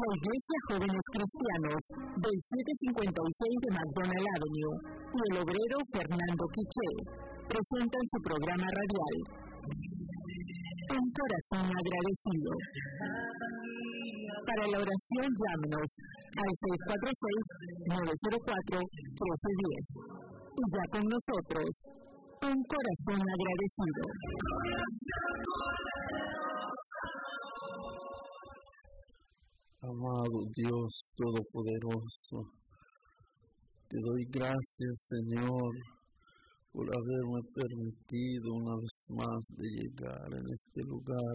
Iglesia Jóvenes Cristianos del 756 de McDonald Avenue y el obrero Fernando Quiché presentan su programa radial Un Corazón Agradecido. Para la oración llámenos al 646-904-1310. Y ya con nosotros, Un Corazón Agradecido. Amado Dios Todopoderoso, te doy gracias, Señor, por haberme permitido una vez más de llegar en este lugar.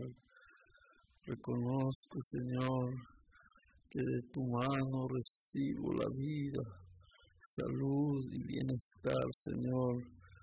Reconozco, Señor, que de tu mano recibo la vida, salud y bienestar, Señor.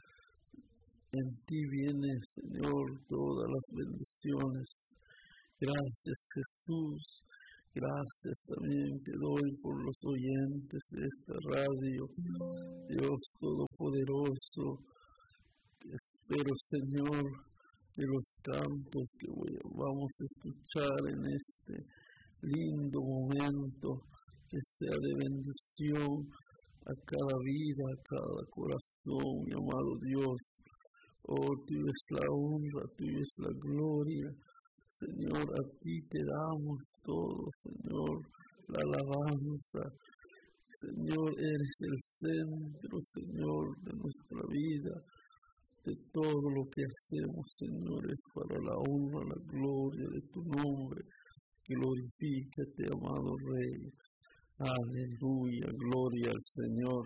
En ti viene, Señor, todas las bendiciones. Gracias, Jesús. Gracias también te doy por los oyentes de esta radio, Dios Todopoderoso. Espero, Señor, que los cantos que vamos a escuchar en este lindo momento, que sea de bendición a cada vida, a cada corazón, mi amado Dios. Oh, tuya es la honra, tuya es la gloria. Señor, a ti te damos todo, Señor, la alabanza. Señor, eres el centro, Señor, de nuestra vida. De todo lo que hacemos, Señor, es para la honra, la gloria de tu nombre. Glorifícate, amado Rey. Aleluya, gloria al Señor.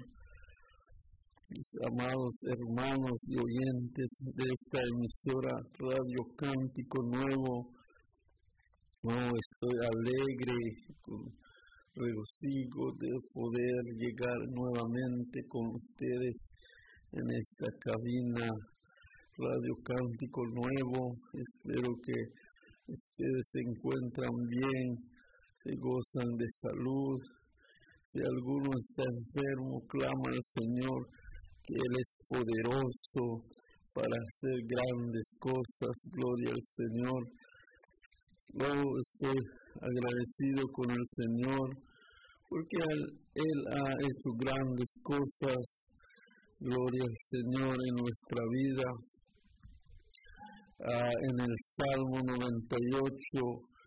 Mis amados hermanos y oyentes de esta emisora Radio Cántico Nuevo, estoy alegre, con regocijo de poder llegar nuevamente con ustedes en esta cabina Radio Cántico Nuevo. Espero que ustedes se encuentran bien, se gozan de salud. Si alguno está enfermo, clama al Señor, que Él es poderoso para hacer grandes cosas. Gloria al Señor. Estoy agradecido con el Señor porque Él ha hecho grandes cosas. Gloria al Señor en nuestra vida. En el Salmo 98,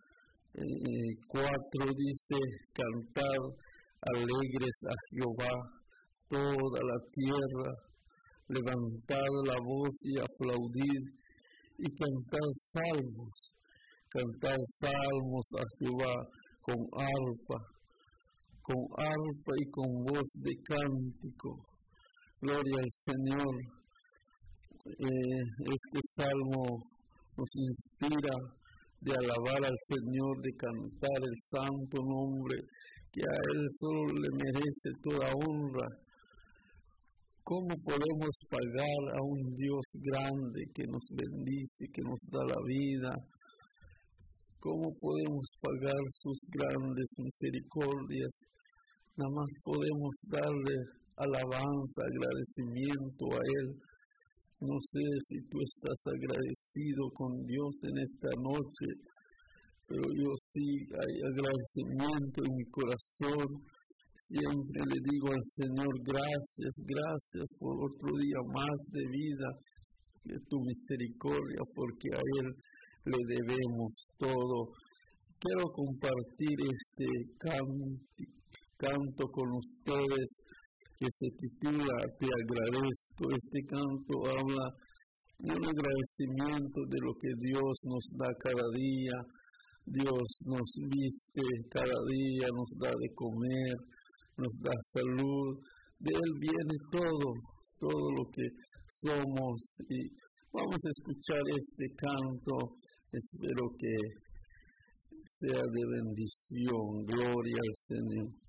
4 dice: cantad alegres a Jehová toda la tierra, levantad la voz y aplaudid, y cantad salmos a Jehová con arpa y con voz de cántico. Gloria al Señor. Este salmo nos inspira de alabar al Señor, de cantar el santo nombre, que a Él solo le merece toda honra. ¿Cómo podemos pagar a un Dios grande que nos bendice, que nos da la vida? ¿Cómo podemos pagar sus grandes misericordias? Nada más podemos darle alabanza, agradecimiento a Él. No sé si tú estás agradecido con Dios en esta noche, pero yo sí, hay agradecimiento en mi corazón. Siempre le digo al Señor, gracias por otro día más de vida, de tu misericordia, porque a Él le debemos todo. Quiero compartir este canto con ustedes que se titula Te agradezco. Este canto habla de un agradecimiento de lo que Dios nos da cada día. Dios nos viste cada día, nos da de comer, nos da salud. De Él viene todo lo que somos. Y vamos a escuchar este canto. Espero que sea de bendición. Gloria al Señor.